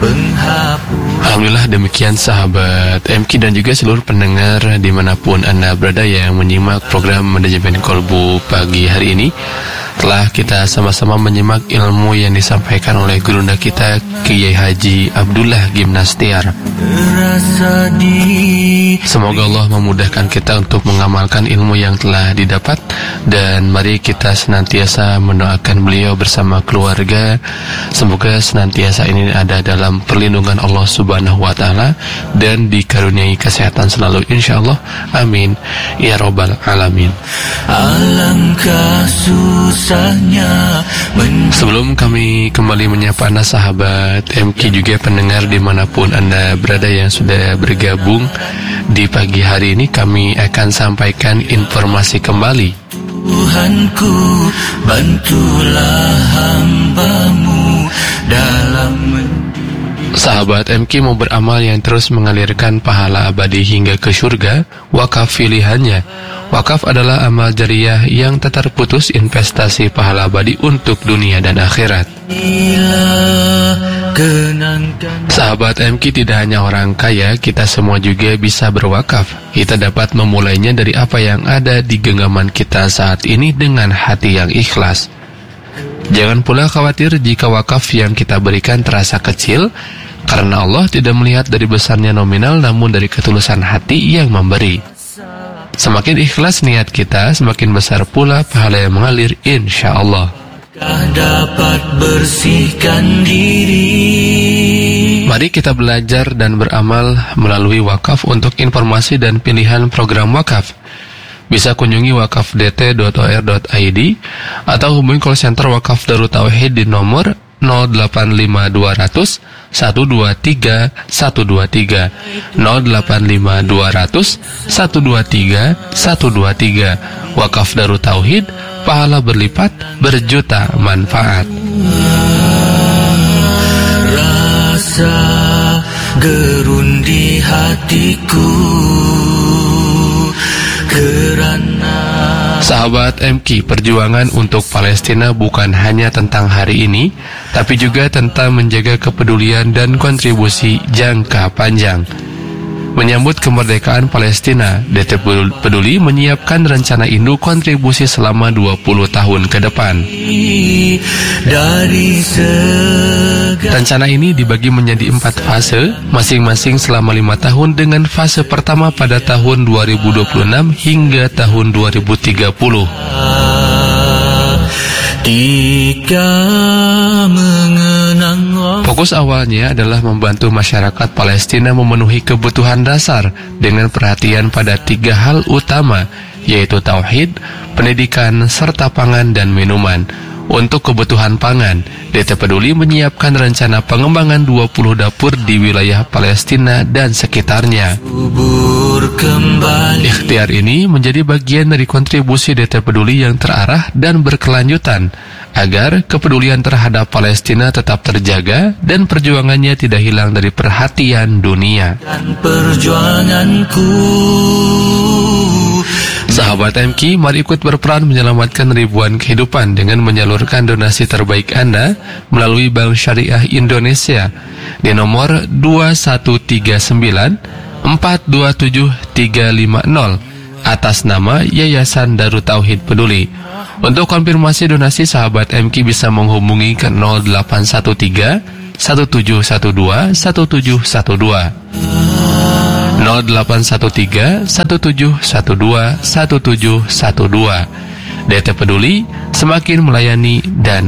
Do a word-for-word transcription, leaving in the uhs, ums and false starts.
Alhamdulillah, demikian sahabat M K dan juga seluruh pendengar dimanapun Anda berada yang menyimak program Manajemen Kolbu pagi hari ini. Telah kita sama-sama menyimak ilmu yang disampaikan oleh gurunda kita Kiai Haji Abdullah Gimnastiar. Semoga Allah memudahkan kita untuk mengamalkan ilmu yang telah didapat, dan mari kita senantiasa mendoakan beliau bersama keluarga. Semoga senantiasa ini ada dalam perlindungan Allah Subhanahu wa taala dan dikaruniai kesehatan selalu insyaallah. Amin ya rabbal alamin. Alangkah susahnya men- Sebelum kami kembali menyapa Anda sahabat M K juga pendengar dimanapun Anda berada yang sudah bergabung di pagi hari ini, kami akan sampaikan informasi kembali. Tuhanku, bantulah hamba-Mu dalam sahabat M K mau beramal yang terus mengalirkan pahala abadi hingga ke surga. Wakaf pilihannya. Wakaf adalah amal jariah yang tak terputus investasi pahala abadi untuk dunia dan akhirat. Sahabat M K, tidak hanya orang kaya, kita semua juga bisa berwakaf. Kita dapat memulainya dari apa yang ada di genggaman kita saat ini dengan hati yang ikhlas. Jangan pula khawatir jika wakaf yang kita berikan terasa kecil, karena Allah tidak melihat dari besarnya nominal, namun dari ketulusan hati yang memberi. Semakin ikhlas niat kita, semakin besar pula pahala yang mengalir insya Allah. Dapat bersihkan diri. Mari kita belajar dan beramal melalui wakaf. Untuk informasi dan pilihan program wakaf, bisa kunjungi wakaf d t dot o r dot i d atau hubungi call center Wakaf Darut Tauhid di nomor nol delapan lima dua nol nol satu dua tiga satu dua tiga nol delapan lima dua nol nol satu dua tiga satu dua tiga. Wakaf Darut Tauhid, pahala berlipat, berjuta manfaat. Rasa gerun di hatiku karena sahabat M K, perjuangan untuk Palestina bukan hanya tentang hari ini, tapi juga tentang menjaga kepedulian dan kontribusi jangka panjang. Menyambut kemerdekaan Palestina, D T Peduli menyiapkan rencana induk kontribusi selama dua puluh tahun ke depan. Rencana ini dibagi menjadi empat fase, masing-masing selama lima tahun, dengan fase pertama pada tahun dua ribu dua puluh enam hingga tahun dua ribu tiga puluh. Fokus awalnya adalah membantu masyarakat Palestina memenuhi kebutuhan dasar dengan perhatian pada tiga hal utama, yaitu tauhid, pendidikan, serta pangan dan minuman. Untuk kebutuhan pangan, D T Peduli menyiapkan rencana pengembangan dua puluh dapur di wilayah Palestina dan sekitarnya. Ikhtiar ini menjadi bagian dari kontribusi D T Peduli yang terarah dan berkelanjutan, agar kepedulian terhadap Palestina tetap terjaga dan perjuangannya tidak hilang dari perhatian dunia. Dan perjuanganku. Sahabat M K, mari ikut berperan menyelamatkan ribuan kehidupan dengan menyalurkan donasi terbaik Anda melalui Bank Syariah Indonesia di nomor dua satu tiga sembilan empat dua tujuh tiga lima nol atas nama Yayasan Darut Tauhid Peduli. Untuk konfirmasi donasi, sahabat M K bisa menghubungi ke nol delapan satu tiga satu tujuh satu dua satu tujuh satu dua. nol delapan satu tiga satu tujuh satu dua satu tujuh satu dua. D T Peduli, semakin melayani dan